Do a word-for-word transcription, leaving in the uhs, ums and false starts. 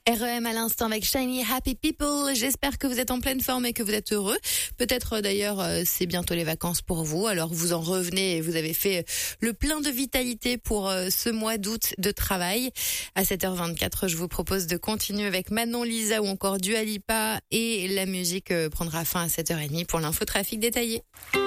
R E M à l'instant avec Shiny Happy People. J'espère que vous êtes en pleine forme et que vous êtes heureux. Peut-être d'ailleurs c'est bientôt les vacances pour vous. Alors vous en revenez et vous avez fait le plein de vitalité pour ce mois d'août de travail. À sept heures vingt-quatre, je vous propose de continuer avec Manon Lisa ou encore Dua Lipa et la musique prendra fin à sept heures trente pour l'infotrafic détaillé.